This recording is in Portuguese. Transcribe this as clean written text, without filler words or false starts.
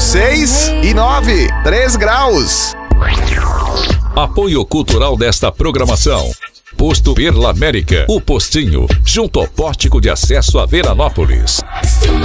6 e 9, 3 graus. Apoio cultural desta programação: Posto Perla América, o postinho, junto ao pórtico de acesso a Veranópolis.